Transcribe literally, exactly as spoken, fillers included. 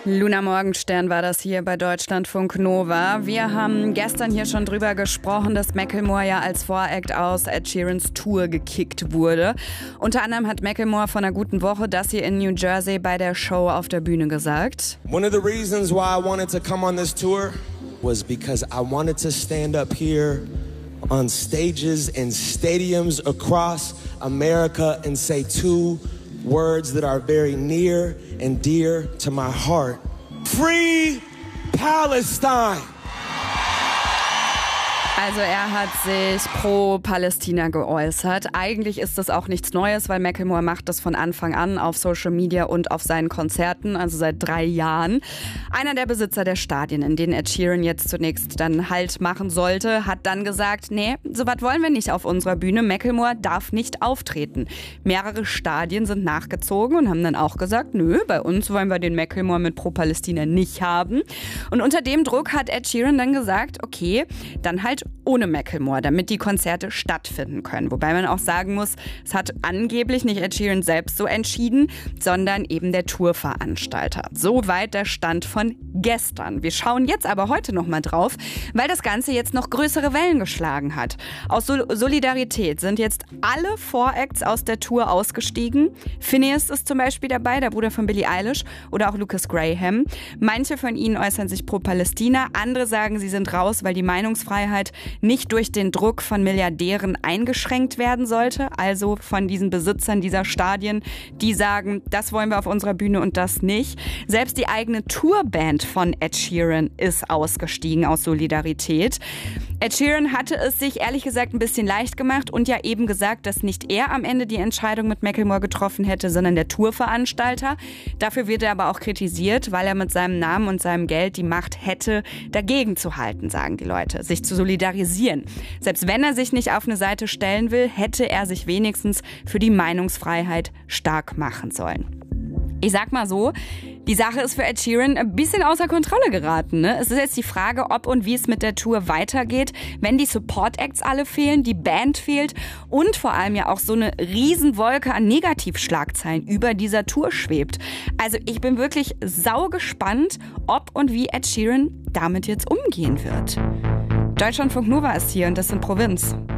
Luna Morgenstern war das hier bei Deutschlandfunk Nova. Wir haben gestern hier schon drüber gesprochen, dass Macklemore ja als Voract aus Ed Sheerans Tour gekickt wurde. Unter anderem hat Macklemore vor einer guten Woche das hier in New Jersey bei der Show auf der Bühne gesagt. One of the reasons why I wanted to come on this tour was because I wanted to stand up here on stages and stadiums across America and say two words that are very near and dear to my heart. Free Palestine! Also er hat sich pro Palästina geäußert. Eigentlich ist das auch nichts Neues, weil Macklemore macht das von Anfang an auf Social Media und auf seinen Konzerten, also seit drei Jahren. Einer der Besitzer der Stadien, in denen Ed Sheeran jetzt zunächst dann Halt machen sollte, hat dann gesagt, nee, sowas wollen wir nicht auf unserer Bühne. Macklemore darf nicht auftreten. Mehrere Stadien sind nachgezogen und haben dann auch gesagt, nö, bei uns wollen wir den Macklemore mit pro Palästina nicht haben. Und unter dem Druck hat Ed Sheeran dann gesagt, okay, dann halt ohne Macklemore, damit die Konzerte stattfinden können. Wobei man auch sagen muss, es hat angeblich nicht Ed Sheeran selbst so entschieden, sondern eben der Tourveranstalter. Soweit der Stand von gestern. Wir schauen jetzt aber heute noch mal drauf, weil das Ganze jetzt noch größere Wellen geschlagen hat. Aus Sol- Solidarität sind jetzt alle Voracts aus der Tour ausgestiegen. Phineas ist zum Beispiel dabei, der Bruder von Billie Eilish, oder auch Lucas Graham. Manche von ihnen äußern sich pro Palästina, andere sagen, sie sind raus, weil die Meinungsfreiheit nicht durch den Druck von Milliardären eingeschränkt werden sollte, also von diesen Besitzern dieser Stadien, die sagen, das wollen wir auf unserer Bühne und das nicht. Selbst die eigene Tourband von Ed Sheeran ist ausgestiegen aus Solidarität. Ed Sheeran hatte es sich ehrlich gesagt ein bisschen leicht gemacht und ja eben gesagt, dass nicht er am Ende die Entscheidung mit Macklemore getroffen hätte, sondern der Tourveranstalter. Dafür wird er aber auch kritisiert, weil er mit seinem Namen und seinem Geld die Macht hätte, dagegen zu halten, sagen die Leute, sich zu solidarisieren. Selbst wenn er sich nicht auf eine Seite stellen will, hätte er sich wenigstens für die Meinungsfreiheit stark machen sollen. Ich sag mal so, die Sache ist für Ed Sheeran ein bisschen außer Kontrolle geraten. Ne? Es ist jetzt die Frage, ob und wie es mit der Tour weitergeht, wenn die Support-Acts alle fehlen, die Band fehlt und vor allem ja auch so eine Riesenwolke an Negativschlagzeilen über dieser Tour schwebt. Also ich bin wirklich saugespannt, ob und wie Ed Sheeran damit jetzt umgehen wird. Deutschlandfunk Nova ist hier und das in Provinz.